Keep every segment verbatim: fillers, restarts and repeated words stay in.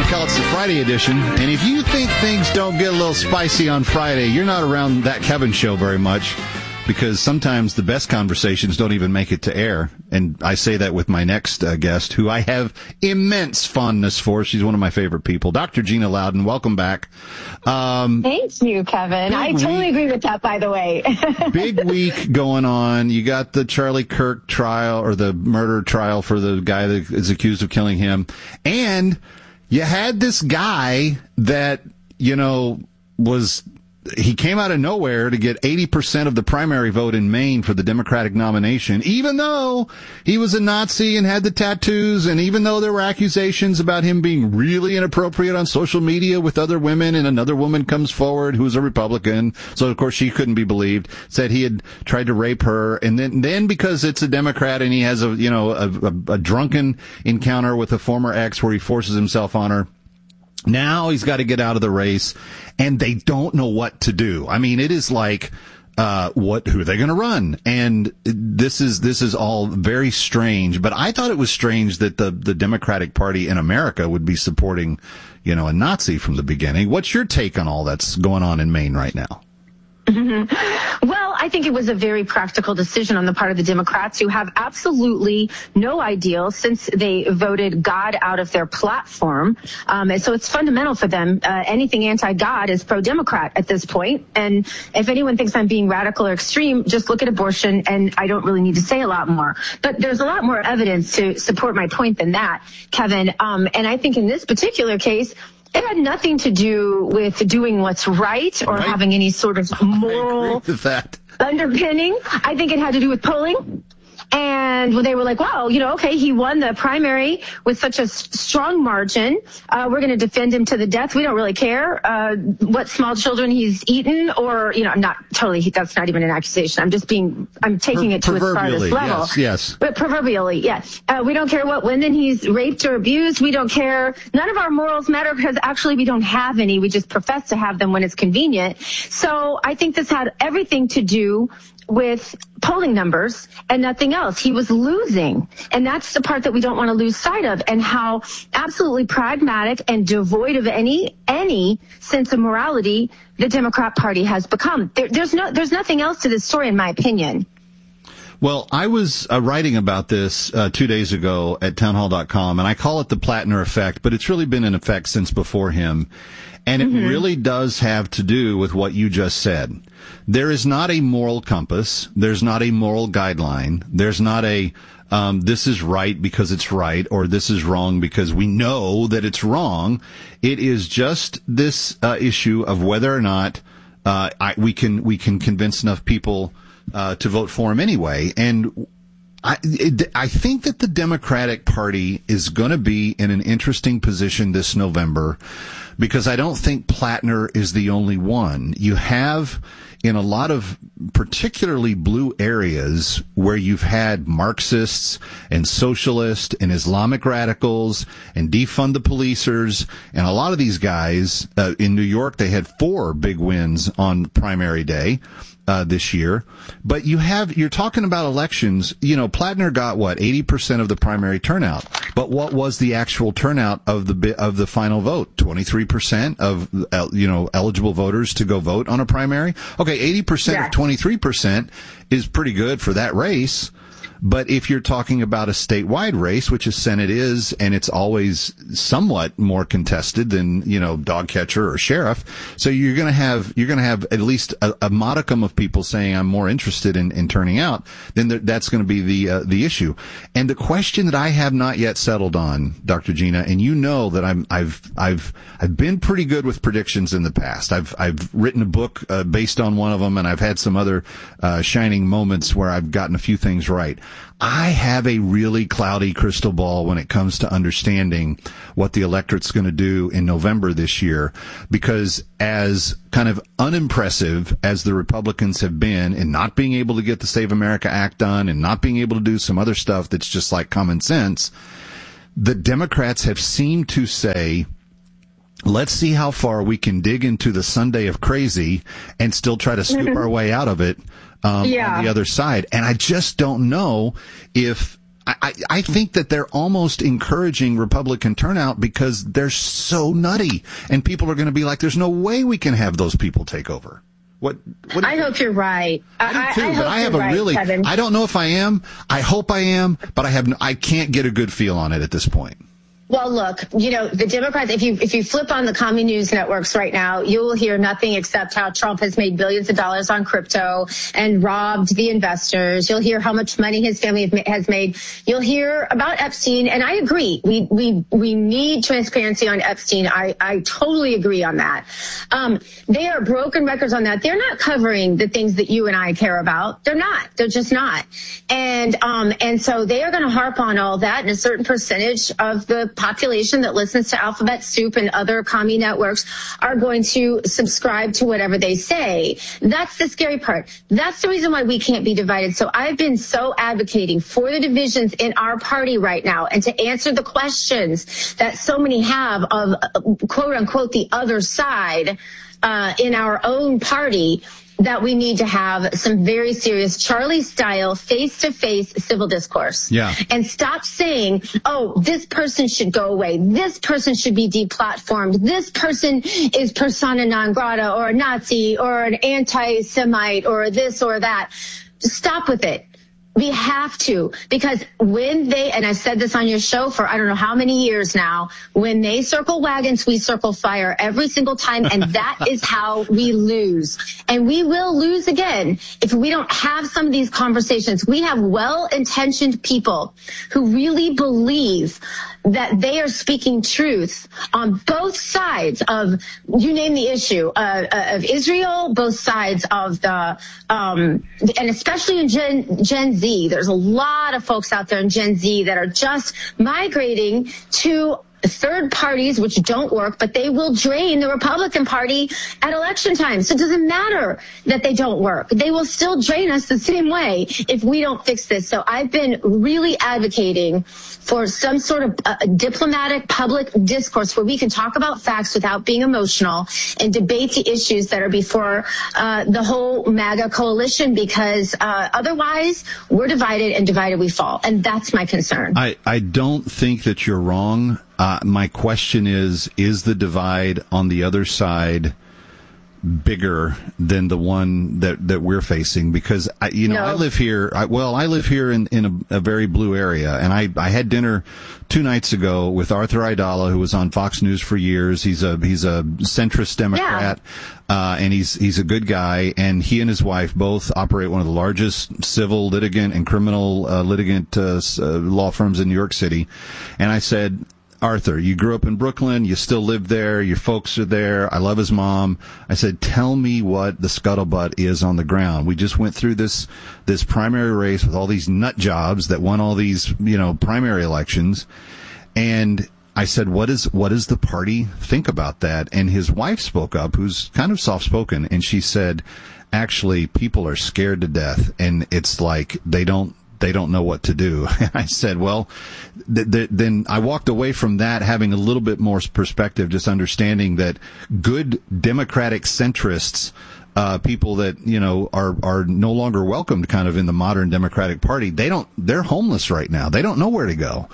call it the Friday edition. And if you think things don't get a little spicy on Friday, you're not around That Kevin Show very much, because sometimes the best conversations don't even make it to air. And I say that with my next uh, guest, who I have immense fondness for. She's one of my favorite people. Doctor Gina Loudon, welcome back. Um, Thank you, Kevin. I totally week. agree with that, by the way. Big week going on. You got the Charlie Kirk trial, or the murder trial for the guy that is accused of killing him. And you had this guy that, you know, was... he came out of nowhere to get eighty percent of the primary vote in Maine for the Democratic nomination, even though he was a Nazi and had the tattoos, and even though there were accusations about him being really inappropriate on social media with other women, and another woman comes forward who's a Republican, so of course she couldn't be believed, said he had tried to rape her, and then, then because it's a Democrat and he has a, you know, a, a, a drunken encounter with a former ex where he forces himself on her, now he's got to get out of the race, and they don't know what to do. I mean, it is like, uh, what, who are they going to run? And this is, this is all very strange, but I thought it was strange that the, the Democratic Party in America would be supporting, you know, a Nazi from the beginning. What's your take on all that's going on in Maine right now? Mm-hmm. Well, I think it was a very practical decision on the part of the Democrats, who have absolutely no ideal since they voted God out of their platform. Um, and so it's fundamental for them. Uh, anything anti-God is pro-Democrat at this point. And if anyone thinks I'm being radical or extreme, just look at abortion, and I don't really need to say a lot more. But there's a lot more evidence to support my point than that, Kevin. Um, and I think in this particular case, it had nothing to do with doing what's right or right. having any sort of moral I agree with that. underpinning. I think it had to do with polling. And when they were like, wow, you know, okay, he won the primary with such a s- strong margin. Uh, we're going to defend him to the death. We don't really care uh, what small children he's eaten, or, you know, I'm not totally, that's not even an accusation. I'm just being, I'm taking Per- it to its farthest level. Yes, yes. But proverbially, yes. Uh, we don't care what women he's raped or abused. We don't care. None of our morals matter, because actually we don't have any. We just profess to have them when it's convenient. So I think this had everything to do with polling numbers and nothing else. He was losing. And that's the part that we don't want to lose sight of, and how absolutely pragmatic and devoid of any, any sense of morality the Democrat Party has become. There, there's no, there's nothing else to this story, in my opinion. Well, I was uh, writing about this uh, two days ago at townhall dot com, and I call it the Plattner effect, but it's really been in effect since before him. And it mm-hmm. really does have to do with what you just said. There is not a moral compass. There's not a moral guideline. There's not a, um, this is right because it's right, or this is wrong because we know that it's wrong. It is just this uh, issue of whether or not uh, I, we can we can convince enough people uh, to vote for him anyway. And I, it, I think that the Democratic Party is going to be in an interesting position this November, because I don't think Plattner is the only one. You have, in a lot of particularly blue areas where you've had Marxists and socialists and Islamic radicals and defund the policers, and a lot of these guys, uh, in New York, they had four big wins on primary day. Uh, this year, but you have, you're talking about elections, you know, Plattner got what, eighty percent of the primary turnout, but what was the actual turnout of the, of the final vote? twenty-three percent of, you know, eligible voters to go vote on a primary? Okay, eighty percent yeah. of twenty-three percent is pretty good for that race. But if you're talking about a statewide race, which a Senate is, and it's always somewhat more contested than, you know, dog catcher or sheriff, so you're going to have you're going to have at least a, a modicum of people saying I'm more interested in, in turning out. Then there, that's going to be the uh, the issue. And the question that I have not yet settled on, Doctor Gina, and you know that I'm I've I've I've been pretty good with predictions in the past. I've I've written a book uh, based on one of them, and I've had some other uh, shining moments where I've gotten a few things right. I have a really cloudy crystal ball when it comes to understanding what the electorate's going to do in November this year, because as kind of unimpressive as the Republicans have been in not being able to get the Save America Act done and not being able to do some other stuff that's just like common sense, the Democrats have seemed to say, let's see how far we can dig into the Sunday of crazy and still try to scoop our way out of it. Um, yeah. on the other side. And I just don't know if, I, I think that they're almost encouraging Republican turnout because they're so nutty, and people are going to be like, "There's no way we can have those people take over." What? what I hope you're right. I do too, I, I but I have a right, really. Kevin. I don't know if I am. I hope I am, but I have. No, I can't get a good feel on it at this point. Well, look, you know, the Democrats, if you if you flip on the commie news networks right now, you will hear nothing except how Trump has made billions of dollars on crypto and robbed the investors. You'll hear how much money his family has made. You'll hear about Epstein. And I agree. We we we need transparency on Epstein. I, I totally agree on that. Um, they are broken records on that. They're not covering the things that you and I care about. They're not. They're just not. And um and so they are going to harp on all that, and a certain percentage of the population that listens to Alphabet Soup and other commie networks are going to subscribe to whatever they say. That's the scary part. That's the reason why we can't be divided. So I've been so advocating for the divisions in our party right now, and to answer the questions that so many have of uh, quote unquote the other side uh, in our own party, that we need to have some very serious Charlie-style, face-to-face civil discourse. Yeah. And stop saying, oh, this person should go away. This person should be deplatformed. This person is persona non grata, or a Nazi, or an anti-Semite, or this or that. Just stop with it. We have to, because when they, and I've said this on your show for I don't know how many years now, when they circle wagons, we circle fire every single time, and that is how we lose. And we will lose again if we don't have some of these conversations. We have well-intentioned people who really believe that they are speaking truth on both sides of, you name the issue, uh, of Israel, both sides of the, um, and especially in Gen, Gen Z. There's a lot of folks out there in Gen Z that are just migrating to third parties, which don't work, but they will drain the Republican Party at election time. So it doesn't matter that they don't work. They will still drain us the same way if we don't fix this. So I've been really advocating for some sort of uh, diplomatic public discourse where we can talk about facts without being emotional and debate the issues that are before uh, the whole MAGA coalition, because uh, otherwise we're divided, and divided we fall. And that's my concern. I, I don't think that you're wrong. Uh, my question is, is the divide on the other side bigger than the one that, that we're facing? Because, I, you know, no. I live here, I, well, I live here in, in a, a very blue area, and I, I had dinner two nights ago with Arthur Aidala, who was on Fox News for years. He's a, he's a centrist Democrat, yeah. uh, and he's, he's a good guy, and he and his wife both operate one of the largest civil litigant and criminal uh, litigant uh, uh, law firms in New York City. And I said, Arthur, you grew up in Brooklyn, you still live there, your folks are there, I love his mom. I said, tell me what the scuttlebutt is on the ground. We just went through this this primary race with all these nut jobs that won all these, you know, primary elections. And I said, what is what does the party think about that? And his wife spoke up, who's kind of soft-spoken, and she said, actually, people are scared to death, and it's like they don't they don't know what to do. And I said, well, th- th- then I walked away from that having a little bit more perspective, just understanding that good Democratic centrists, uh, people that, you know, are, are no longer welcomed kind of in the modern Democratic Party, they don't, they're homeless right now. They don't know where to go.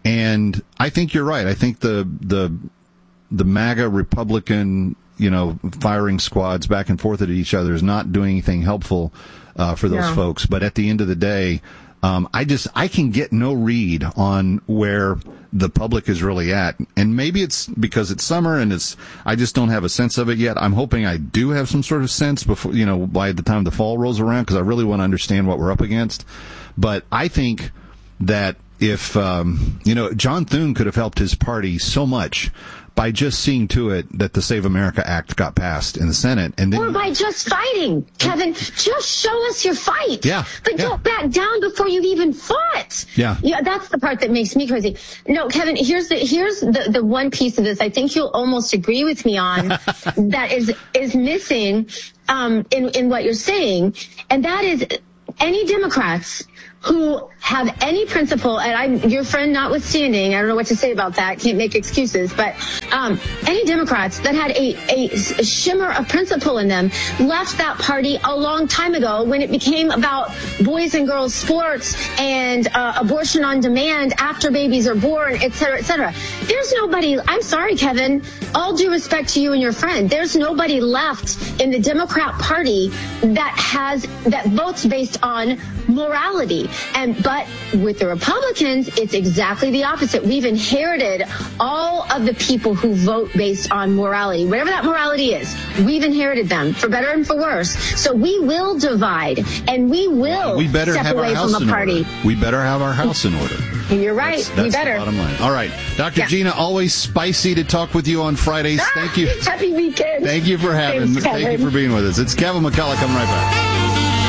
And I think you're right. I think the, the, the MAGA Republican, you know, firing squads back and forth at each other is not doing anything helpful, uh, for those yeah. folks. But at the end of the day, Um, I just, I can get no read on where the public is really at. And maybe it's because it's summer and it's, I just don't have a sense of it yet. I'm hoping I do have some sort of sense before, you know, by the time the fall rolls around, because I really want to understand what we're up against. But I think that if, um, you know, John Thune could have helped his party so much by just seeing to it that the Save America Act got passed in the Senate. And then, or by just fighting, Kevin. Just show us your fight. Yeah. But yeah. don't back down before you've even fought. Yeah. Yeah, that's the part that makes me crazy. No, Kevin, here's the here's the, the one piece of this I think you'll almost agree with me on that is is missing um, in, in what you're saying, and that is any Democrats who have any principle, and I'm your friend notwithstanding, I don't know what to say about that, can't make excuses, but um, any Democrats that had a, a, a shimmer of principle in them left that party a long time ago when it became about boys and girls sports and uh, abortion on demand after babies are born, et cetera, et cetera. There's nobody, I'm sorry, Kevin, all due respect to you and your friend, there's nobody left in the Democrat Party that has, that votes based on morality. And but with the Republicans, it's exactly the opposite. We've inherited all of the people who vote based on morality, whatever that morality is. We've inherited them for better and for worse. So we will divide, and we will we better step have away our house from a in party. Order. We better have our house in order. You're right. That's, that's we better. The bottom line. All right, Doctor Yeah. Gina, always spicy to talk with you on Fridays. Thank you. Happy weekend. Thank you for having. Thanks, Thank Kevin. you for being with us. It's Kevin McCullough coming right back.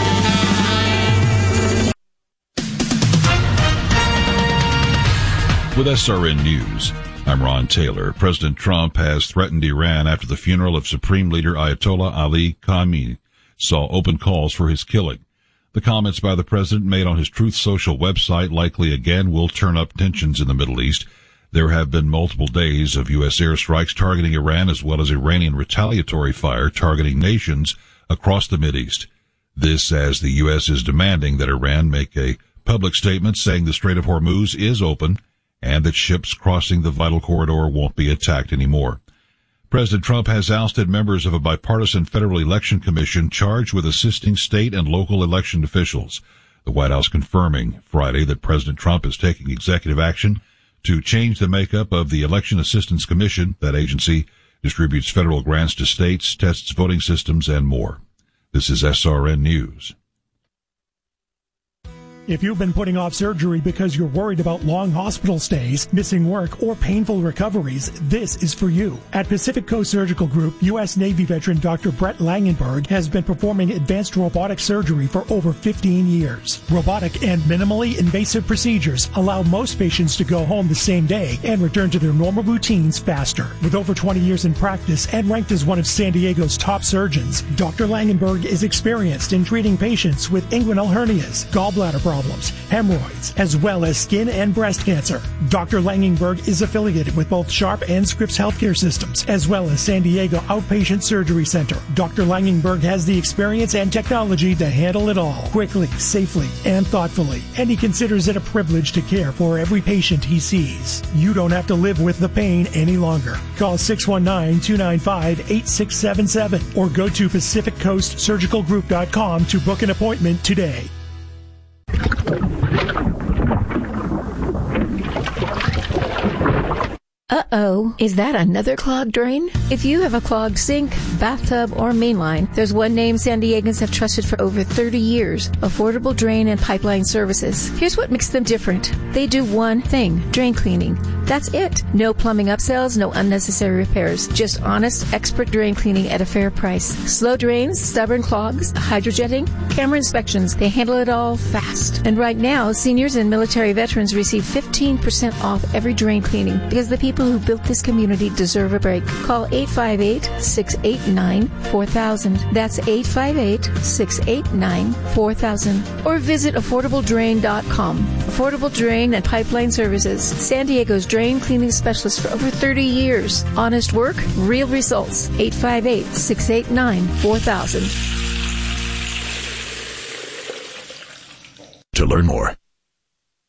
With S R N News, I'm Ron Taylor. President Trump has threatened Iran after the funeral of Supreme Leader Ayatollah Ali Khamenei saw open calls for his killing. The comments by the president made on his Truth Social website likely again will turn up tensions in the Middle East. There have been multiple days of U S airstrikes targeting Iran as well as Iranian retaliatory fire targeting nations across the Mideast. This as the U S is demanding that Iran make a public statement saying the Strait of Hormuz is open and that ships crossing the vital corridor won't be attacked anymore. President Trump has ousted members of a bipartisan Federal Election Commission charged with assisting state and local election officials. The White House confirming Friday that President Trump is taking executive action to change the makeup of the Election Assistance Commission. That agency distributes federal grants to states, tests voting systems, and more. This is S R N News. If you've been putting off surgery because you're worried about long hospital stays, missing work, or painful recoveries, this is for you. At Pacific Coast Surgical Group, U S Navy veteran Doctor Brett Langenberg has been performing advanced robotic surgery for over fifteen years. Robotic and minimally invasive procedures allow most patients to go home the same day and return to their normal routines faster. With over twenty years in practice and ranked as one of San Diego's top surgeons, Doctor Langenberg is experienced in treating patients with inguinal hernias, gallbladder problems, problems, hemorrhoids, as well as skin and breast cancer. Doctor Langenberg is affiliated with both Sharp and Scripps Healthcare Systems, as well as San Diego Outpatient Surgery Center. Doctor Langenberg has the experience and technology to handle it all, quickly, safely, and thoughtfully, and he considers it a privilege to care for every patient he sees. You don't have to live with the pain any longer. Call six one nine, two nine five, eight six seven seven or go to pacific coast surgical group dot com to book an appointment today. Uh-oh, is that another clogged drain? If you have a clogged sink, bathtub, or main line, there's one name San Diegans have trusted for over thirty years, Affordable Drain and Pipeline Services. Here's what makes them different. They do one thing, drain cleaning. That's it. No plumbing upsells, no unnecessary repairs. Just honest, expert drain cleaning at a fair price. Slow drains, stubborn clogs, hydrojetting, camera inspections. They handle it all fast. And right now, seniors and military veterans receive fifteen percent off every drain cleaning because the people who built this community deserve a break. Call eight five eight, six eight nine, four thousand. That's eight five eight, six eight nine, four thousand. Or visit affordable drain dot com. Affordable Drain and Pipeline Services. San Diego's drain cleaning specialist for over thirty years. Honest work, real results. eight five eight, six eight nine, four thousand. To learn more,